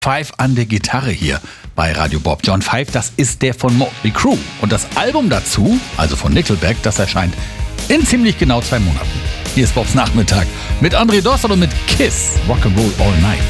Five an der Gitarre hier bei Radio Bob. John Five, das ist der von Motley Crue. Und das Album dazu, also von Nickelback, das erscheint in ziemlich genau 2 Monaten. Hier ist Bobs Nachmittag mit André Dossel und mit Kiss Rock'n'Roll All Night.